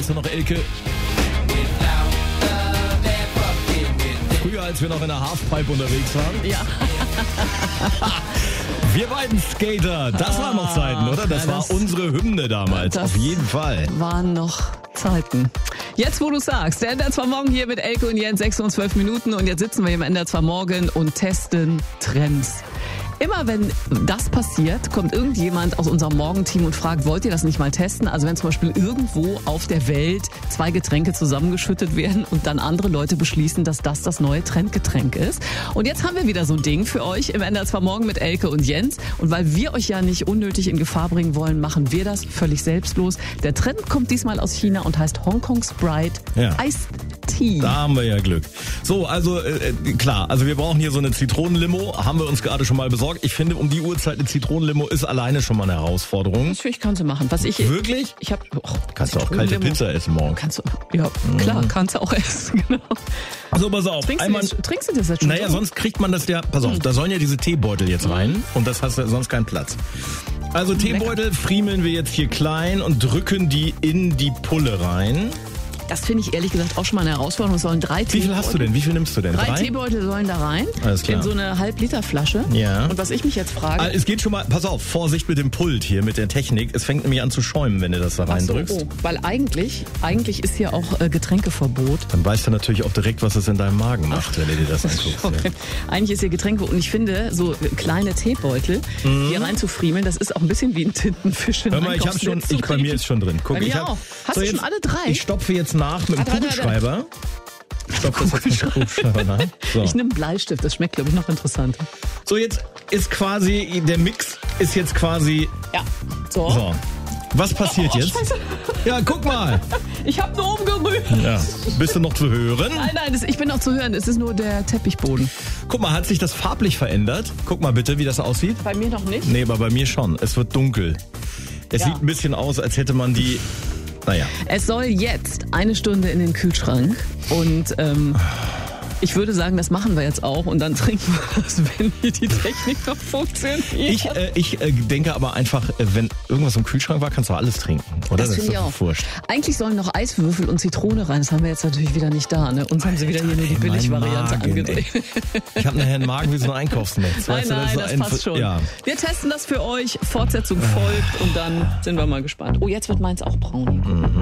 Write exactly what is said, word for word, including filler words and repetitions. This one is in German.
weißt du noch, Elke? Früher, als wir noch in der Halfpipe unterwegs waren. Ja. Wir beiden Skater, das waren noch Zeiten, oder? Das, Ja, war das- unsere Hymne damals, das auf jeden Fall. Waren noch Zeiten. Jetzt, wo du sagst, der N D R zwei Morgen hier mit Elke und Jens, sechs und zwölf Minuten. Und jetzt sitzen wir hier im N D R zwei Morgen und testen Trends. Immer wenn das passiert, kommt irgendjemand aus unserem Morgenteam und fragt, wollt ihr das nicht mal testen? Also wenn zum Beispiel irgendwo auf der Welt zwei Getränke zusammengeschüttet werden und dann andere Leute beschließen, dass das das neue Trendgetränk ist. Und jetzt haben wir wieder so ein Ding für euch im N D R zwei Morgen mit Elke und Jens. Und weil wir euch ja nicht unnötig in Gefahr bringen wollen, machen wir das völlig selbstlos. Der Trend kommt diesmal aus China und heißt Hongkong Sprite Ja. Iced Tea. Da haben wir ja Glück. So, also äh, klar, also wir brauchen hier so eine Zitronenlimo, haben wir uns gerade schon mal besorgt. Ich finde, um die Uhrzeit eine Zitronenlimo ist alleine schon mal eine Herausforderung. Natürlich kannst du machen. Was ich Wirklich? Ich habe Kannst du auch kalte Pizza essen morgen. Kannst du, ja, klar, kannst du auch essen, genau. So, pass auf. Trinkst, Einmal, du, das, trinkst du das jetzt schon? naja, so? sonst kriegt man das ja, pass auf, da sollen ja diese Teebeutel jetzt rein und das hast du sonst keinen Platz. Also Teebeutel friemeln wir jetzt hier klein und drücken die in die Pulle rein. Das finde ich ehrlich gesagt auch schon mal eine Herausforderung. Es sollen drei Wie Teebeutel. viel hast du denn? Wie viel nimmst du denn? Drei Drei? Teebeutel sollen da rein. Alles klar. In so eine Halb-Liter-Flasche. Ja. Und was ich mich jetzt frage. Ah, es geht schon mal, pass auf, Vorsicht mit dem Pult hier, mit der Technik. Es fängt nämlich an zu schäumen, wenn du das da Ach so, reindrückst. oh, weil eigentlich, eigentlich ist hier auch äh, Getränkeverbot. Dann weißt du natürlich auch direkt, was es in deinem Magen macht, wenn du dir das anguckst. Ja. Okay. Eigentlich ist hier Getränke und ich finde, so kleine Teebeutel hier reinzufriemeln, das ist auch ein bisschen wie ein Tintenfisch. in Mhm. Hör mal, ich habe schon, ich, bei mir ist schon drin. Guck, Bei mir ich hab, auch. Hast so du jetzt, schon alle drei? Ich stopfe jetzt nach mit dem Ah, drei, drei, drei. Kugelschreiber. Ich stopfe das jetzt mit dem Kugelschreiber nach. So. Ich nehme Bleistift, das schmeckt, glaube ich, noch interessanter. so, jetzt ist quasi, der Mix ist jetzt quasi, Ja, so. so. Was passiert Oh, jetzt? Scheiße. Ja, guck mal. Ich habe nur umgerührt. Ja. Bist du noch zu hören? Nein, nein, das, ich bin noch zu hören. Es ist nur der Teppichboden. Guck mal, hat sich das farblich verändert? Guck mal bitte, wie das aussieht. Bei mir noch nicht. Nee, aber bei mir schon. Es wird dunkel. Es Ja. sieht ein bisschen aus, als hätte man die, naja. Es soll jetzt eine Stunde in den Kühlschrank und ähm, ich würde sagen, das machen wir jetzt auch und dann trinken wir das, wenn hier die Technik noch funktioniert. Ich, äh, ich äh, denke aber einfach, äh, wenn irgendwas im Kühlschrank war, kannst du alles trinken, oder? Das finde ich ist doch auch. wurscht. Eigentlich sollen noch Eiswürfel und Zitrone rein. Das haben wir jetzt natürlich wieder nicht da. Ne? Uns haben sie wieder hier nur die Ey, mein Billigvariante Magen, angedreht. ey. Ich habe nachher einen Magen wie so ein Einkaufsnetz. Nein, weißt du, nein, ist so das ein- passt schon. Ja. Wir testen das für euch. Fortsetzung folgt und dann sind wir mal gespannt. Oh, jetzt wird meins auch braun.